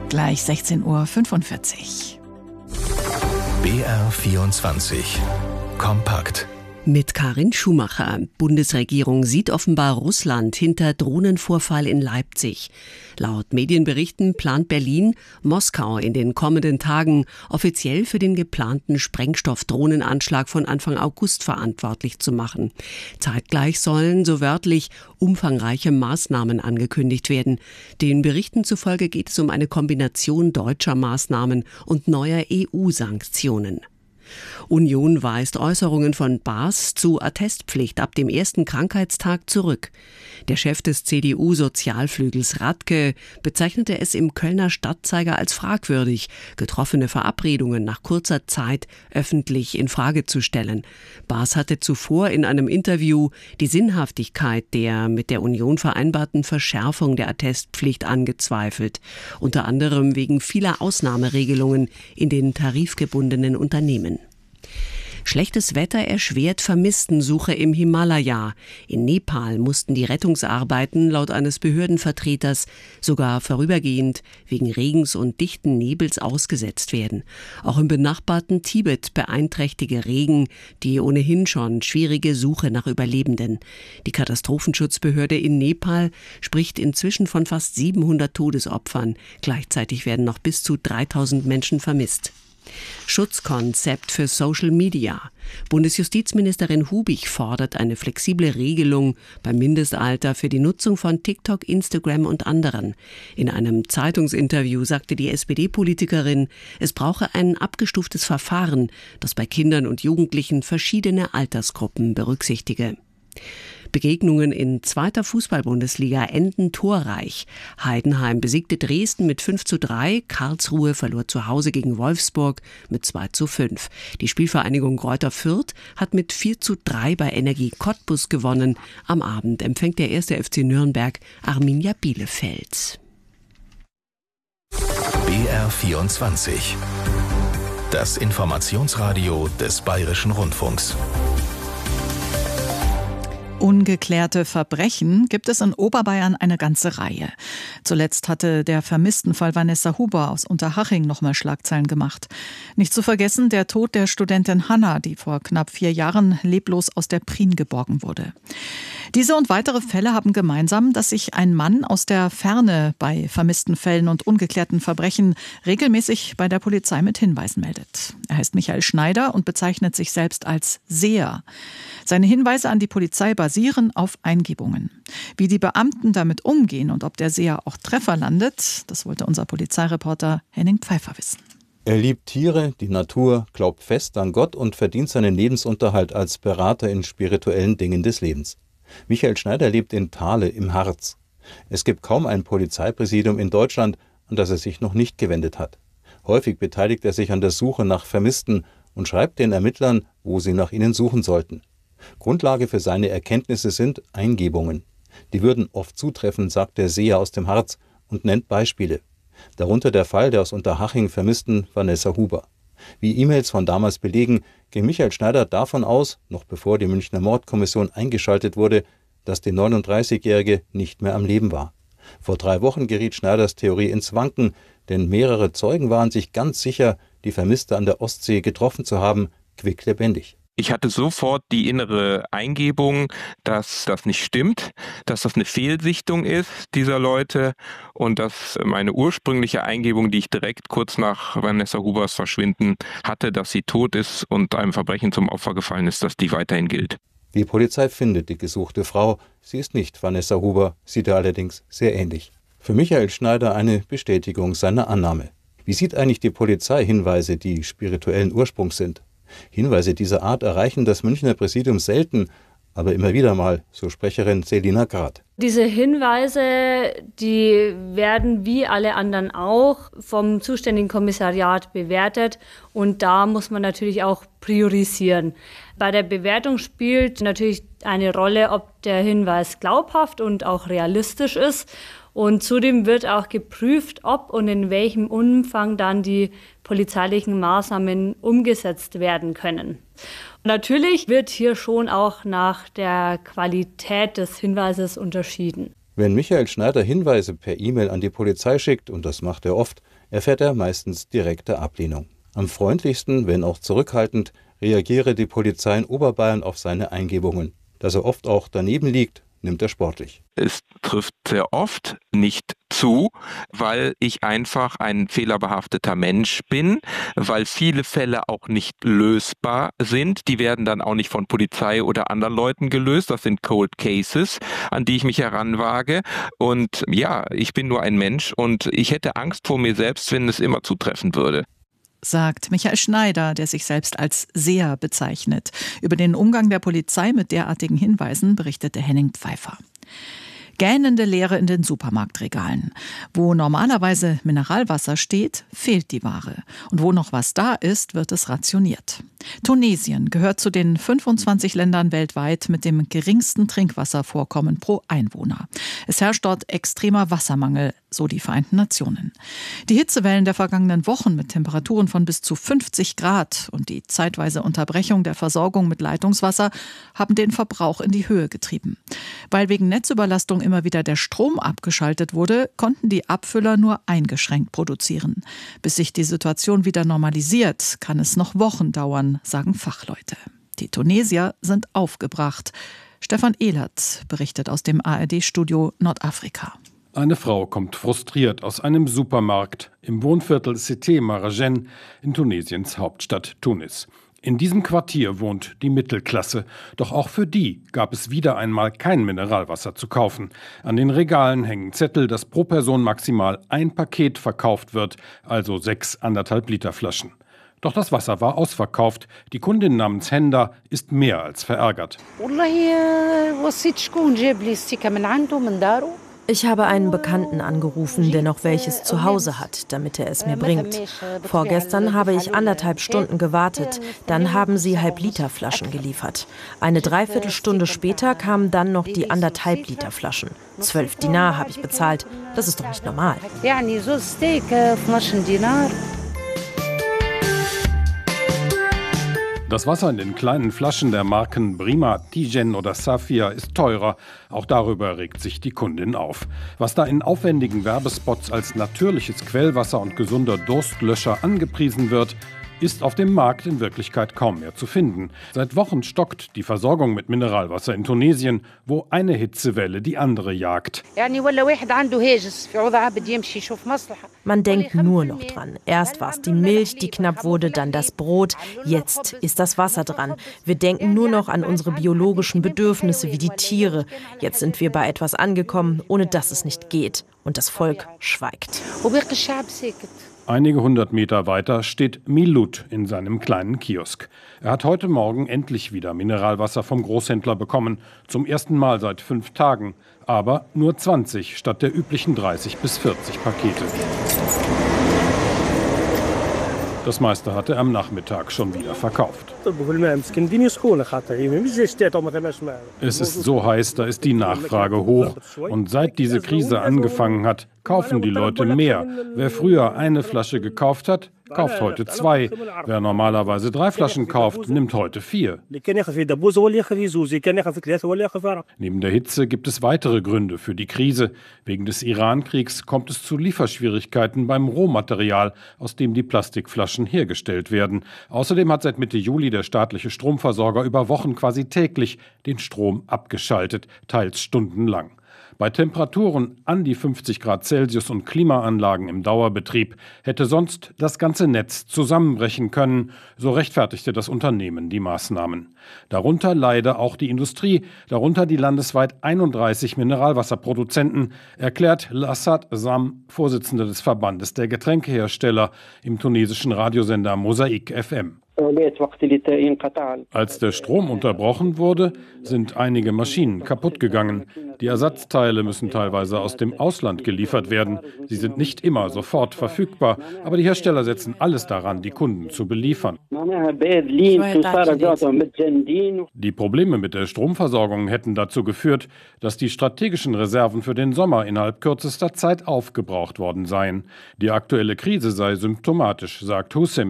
Gleich 16:45 Uhr. BR24 Kompakt. Mit Karin Schumacher. Bundesregierung sieht offenbar Russland hinter Drohnenvorfall in Leipzig. Laut Medienberichten plant Berlin, Moskau in den kommenden Tagen offiziell für den geplanten Sprengstoffdrohnenanschlag von Anfang August verantwortlich zu machen. Zeitgleich sollen, so wörtlich, umfangreiche Maßnahmen angekündigt werden. Den Berichten zufolge geht es um eine Kombination deutscher Maßnahmen und neuer EU-Sanktionen. Union weist Äußerungen von Baas zu Attestpflicht ab dem ersten Krankheitstag zurück. Der Chef des CDU-Sozialflügels Radke bezeichnete es im Kölner Stadtzeiger als fragwürdig, getroffene Verabredungen nach kurzer Zeit öffentlich in Frage zu stellen. Baas hatte zuvor in einem Interview die Sinnhaftigkeit der mit der Union vereinbarten Verschärfung der Attestpflicht angezweifelt, unter anderem wegen vieler Ausnahmeregelungen in den tarifgebundenen Unternehmen. Schlechtes Wetter erschwert Vermisstensuche im Himalaya. In Nepal mussten die Rettungsarbeiten laut eines Behördenvertreters sogar vorübergehend wegen Regens und dichten Nebels ausgesetzt werden. Auch im benachbarten Tibet beeinträchtige Regen die ohnehin schon schwierige Suche nach Überlebenden. Die Katastrophenschutzbehörde in Nepal spricht inzwischen von fast 700 Todesopfern. Gleichzeitig werden noch bis zu 3000 Menschen vermisst. Schutzkonzept für Social Media. Bundesjustizministerin Hubig fordert eine flexible Regelung beim Mindestalter für die Nutzung von TikTok, Instagram und anderen. In einem Zeitungsinterview sagte die SPD-Politikerin, es brauche ein abgestuftes Verfahren, das bei Kindern und Jugendlichen verschiedene Altersgruppen berücksichtige. Begegnungen in 2. Fußball-Bundesliga enden torreich. Heidenheim besiegte Dresden mit 5:3, Karlsruhe verlor zu Hause gegen Wolfsburg mit 2:5. Die Spielvereinigung Greuther Fürth hat mit 4:3 bei Energie Cottbus gewonnen. Am Abend empfängt der 1. FC Nürnberg Arminia Bielefeld. BR24 Das Informationsradio des Bayerischen Rundfunks. Ungeklärte Verbrechen gibt es in Oberbayern eine ganze Reihe. Zuletzt hatte der Vermisstenfall Vanessa Huber aus Unterhaching nochmal Schlagzeilen gemacht. Nicht zu vergessen der Tod der Studentin Hanna, die vor knapp 4 Jahren leblos aus der Prien geborgen wurde. Diese und weitere Fälle haben gemeinsam, dass sich ein Mann aus der Ferne bei vermissten Fällen und ungeklärten Verbrechen regelmäßig bei der Polizei mit Hinweisen meldet. Er heißt Michael Schneider und bezeichnet sich selbst als Seher. Seine Hinweise an die Polizei basieren auf Eingebungen. Wie die Beamten damit umgehen und ob der Seher auch Treffer landet, das wollte unser Polizeireporter Henning Pfeiffer wissen. Er liebt Tiere, die Natur, glaubt fest an Gott und verdient seinen Lebensunterhalt als Berater in spirituellen Dingen des Lebens. Michael Schneider lebt in Thale im Harz. Es gibt kaum ein Polizeipräsidium in Deutschland, an das er sich noch nicht gewendet hat. Häufig beteiligt er sich an der Suche nach Vermissten und schreibt den Ermittlern, wo sie nach ihnen suchen sollten. Grundlage für seine Erkenntnisse sind Eingebungen. Die würden oft zutreffen, sagt der Seher aus dem Harz und nennt Beispiele. Darunter der Fall der aus Unterhaching vermissten Vanessa Huber. Wie E-Mails von damals belegen, ging Michael Schneider davon aus, noch bevor die Münchner Mordkommission eingeschaltet wurde, dass die 39-Jährige nicht mehr am Leben war. Vor 3 Wochen geriet Schneiders Theorie ins Wanken, denn mehrere Zeugen waren sich ganz sicher, die Vermisste an der Ostsee getroffen zu haben, quicklebendig. Ich hatte sofort die innere Eingebung, dass das nicht stimmt, dass das eine Fehlsichtung ist dieser Leute und dass meine ursprüngliche Eingebung, die ich direkt kurz nach Vanessa Hubers Verschwinden hatte, dass sie tot ist und einem Verbrechen zum Opfer gefallen ist, dass die weiterhin gilt. Die Polizei findet die gesuchte Frau. Sie ist nicht Vanessa Huber, sieht er allerdings sehr ähnlich. Für Michael Schneider eine Bestätigung seiner Annahme. Wie sieht eigentlich die Polizei Hinweise, die spirituellen Ursprungs sind? Hinweise dieser Art erreichen das Münchner Präsidium selten, aber immer wieder mal, so Sprecherin Selina Grad. Diese Hinweise, die werden wie alle anderen auch vom zuständigen Kommissariat bewertet und da muss man natürlich auch priorisieren. Bei der Bewertung spielt natürlich eine Rolle, ob der Hinweis glaubhaft und auch realistisch ist. Und zudem wird auch geprüft, ob und in welchem Umfang dann die polizeilichen Maßnahmen umgesetzt werden können. Natürlich wird hier schon auch nach der Qualität des Hinweises unterschieden. Wenn Michael Schneider Hinweise per E-Mail an die Polizei schickt, und das macht er oft, erfährt er meistens direkte Ablehnung. Am freundlichsten, wenn auch zurückhaltend, reagiere die Polizei in Oberbayern auf seine Eingebungen. Dass er oft auch daneben liegt, nimmt er sportlich. Es trifft sehr oft nicht zu, weil ich einfach ein fehlerbehafteter Mensch bin, weil viele Fälle auch nicht lösbar sind. Die werden dann auch nicht von Polizei oder anderen Leuten gelöst. Das sind Cold Cases, an die ich mich heranwage. Und ja, ich bin nur ein Mensch und ich hätte Angst vor mir selbst, wenn es immer zutreffen würde. Sagt Michael Schneider, der sich selbst als Seher bezeichnet. Über den Umgang der Polizei mit derartigen Hinweisen berichtete Henning Pfeiffer. Gähnende Leere in den Supermarktregalen. Wo normalerweise Mineralwasser steht, fehlt die Ware. Und wo noch was da ist, wird es rationiert. Tunesien gehört zu den 25 Ländern weltweit mit dem geringsten Trinkwasservorkommen pro Einwohner. Es herrscht dort extremer Wassermangel, so die Vereinten Nationen. Die Hitzewellen der vergangenen Wochen mit Temperaturen von bis zu 50 Grad und die zeitweise Unterbrechung der Versorgung mit Leitungswasser haben den Verbrauch in die Höhe getrieben. Weil wegen Netzüberlastung immer wieder der Strom abgeschaltet wurde, konnten die Abfüller nur eingeschränkt produzieren. Bis sich die Situation wieder normalisiert, kann es noch Wochen dauern, sagen Fachleute. Die Tunesier sind aufgebracht. Stefan Ehlert berichtet aus dem ARD-Studio Nordafrika. Eine Frau kommt frustriert aus einem Supermarkt im Wohnviertel Cité Marajen in Tunesiens Hauptstadt Tunis. In diesem Quartier wohnt die Mittelklasse. Doch auch für die gab es wieder einmal kein Mineralwasser zu kaufen. An den Regalen hängen Zettel, dass pro Person maximal ein Paket verkauft wird, also 6 1,5 Liter Flaschen. Doch das Wasser war ausverkauft. Die Kundin namens Henda ist mehr als verärgert. Ich habe einen Bekannten angerufen, der noch welches zu Hause hat, damit er es mir bringt. Vorgestern habe ich 1,5 Stunden gewartet, dann haben sie Halb-Liter-Flaschen geliefert. Eine Dreiviertelstunde später kamen dann noch die 1,5 Liter Flaschen. 12 Dinar habe ich bezahlt, das ist doch nicht normal. Das Wasser in den kleinen Flaschen der Marken Brima, Tijen oder Safia ist teurer. Auch darüber regt sich die Kundin auf. Was da in aufwendigen Werbespots als natürliches Quellwasser und gesunder Durstlöscher angepriesen wird, ist auf dem Markt in Wirklichkeit kaum mehr zu finden. Seit Wochen stockt die Versorgung mit Mineralwasser in Tunesien, wo eine Hitzewelle die andere jagt. Man denkt nur noch dran. Erst war es die Milch, die knapp wurde, dann das Brot. Jetzt ist das Wasser dran. Wir denken nur noch an unsere biologischen Bedürfnisse wie die Tiere. Jetzt sind wir bei etwas angekommen, ohne dass es nicht geht. Und das Volk schweigt. Einige 100 Meter weiter steht Milut in seinem kleinen Kiosk. Er hat heute Morgen endlich wieder Mineralwasser vom Großhändler bekommen. Zum ersten Mal seit 5 Tagen. Aber nur 20 statt der üblichen 30 bis 40 Pakete. Das meiste hatte er am Nachmittag schon wieder verkauft. Es ist so heiß, da ist die Nachfrage hoch. Und seit diese Krise angefangen hat, kaufen die Leute mehr. Wer früher eine Flasche gekauft hat, kauft heute 2. Wer normalerweise 3 Flaschen kauft, nimmt heute 4. Neben der Hitze gibt es weitere Gründe für die Krise. Wegen des Iran-Kriegs kommt es zu Lieferschwierigkeiten beim Rohmaterial, aus dem die Plastikflaschen hergestellt werden. Außerdem hat seit Mitte Juli der staatliche Stromversorger über Wochen quasi täglich den Strom abgeschaltet, teils stundenlang. Bei Temperaturen an die 50 Grad Celsius und Klimaanlagen im Dauerbetrieb hätte sonst das ganze Netz zusammenbrechen können, so rechtfertigte das Unternehmen die Maßnahmen. Darunter leide auch die Industrie, darunter die landesweit 31 Mineralwasserproduzenten, erklärt Lassad Sam, Vorsitzender des Verbandes der Getränkehersteller im tunesischen Radiosender Mosaik FM. Als der Strom unterbrochen wurde, sind einige Maschinen kaputt gegangen. Die Ersatzteile müssen teilweise aus dem Ausland geliefert werden. Sie sind nicht immer sofort verfügbar, aber die Hersteller setzen alles daran, die Kunden zu beliefern. Die Probleme mit der Stromversorgung hätten dazu geführt, dass die strategischen Reserven für den Sommer innerhalb kürzester Zeit aufgebraucht worden seien. Die aktuelle Krise sei symptomatisch, sagt Hussein,